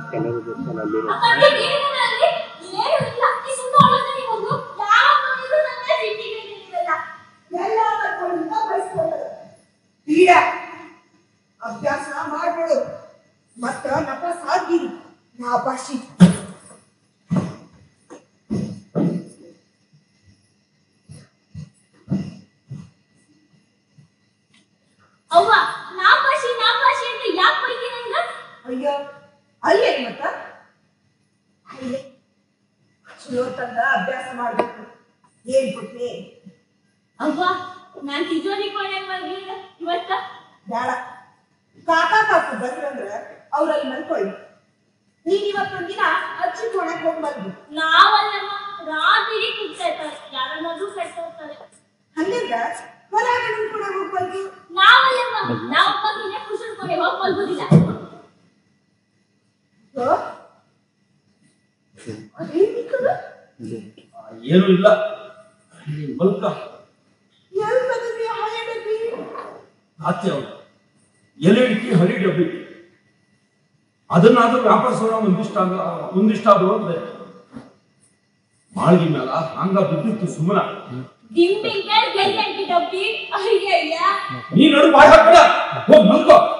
ಅಭ್ಯಾಸ ಮಾಡ್ಬೇಡು ಮತ್ತ ನಪಾಸ್ ಆಗಿರಿ ನಾಪಾಶಿ ಅವ್ವ ನಾಪಾಶಿ ನಾಪಾಶಿ ಅಂತ ಯಾಕೆ ಬೈತಿ ನಂಗ? ಅಯ್ಯೋ ಅಲ್ಲೇ ಮತ್ತ ಅಲ್ಲೇ ಚಲೋ ತಂದ ಅಭ್ಯಾಸ ಮಾಡ್ಬೇಕು ಏನ್ ಕೊಟ್ಟೆ ಅವ್ವ ನಾನ್ ತಿಜೋರಿ ಕೊನೆ ಮಾಡ್ಲಿಲ್ಲ ಇವತ್ತ ಬೇಡ ಕಾಕಾ ಕಾಕು ಬಂದ್ರಂದ್ರ ಅವ್ರಲ್ಲಿ ಮಲ್ಕೊಳ್ಳಿ ನೀನ್ ಇವತ್ತೊಂದಿನ ಅಜ್ಜಿ ಕೊಣಕ್ ಹೋಗ್ಬಾರ್ದು ನಾವಲ್ಲಮ್ಮ ರಾತ್ರಿ ಕುಗ್ತಾ ಇರ್ತಾರೆ ಯಾರನ್ನಾದ್ರೂ ಕಟ್ಕೋತಾರೆ ಹಂಗಂದ್ರ ಹೊರಗ ಕೂಡ ಹೋಗ್ಬಾರ್ದು ನಾವಲ್ಲಮ್ಮ ನಾವು ಮಗಿನ ಕುಶಲ್ ಕೊನೆ ಹೋಗಿ ಮಲ್ಗೋದಿಲ್ಲ ಏನು ಇಲ್ಲ ಮಲ್ಕ ಎಲ್ ಬಂದ್ರಿ ಹಳೆ ಡಬ್ಬಿ ಆಚೆ ಅವರು ಎಲೆ ಇಡ್ಕಿ ಹಳಿ ಡಬ್ಬಿ ಅದನ್ನಾದ್ರೂ ವ್ಯಾಪಾರ ಒಂದಿಷ್ಟಾದ್ರು ಅಂದ್ರೆ ಮಾಳ್ಗಿ ಮೇಲ ಹಂಗ ಬಿದ್ದಿತ್ತು ಸುಮ್ಮನ ದಿಂಬಿಂಗ್ ಡಬ್ಬಿ ಅಯ್ಯಯ್ಯ ನೀ ನಡು ಬಾಯ್ ಹಾಕ್ಬೇಡ ಹೋಗ್ ಮಲ್ಕೋ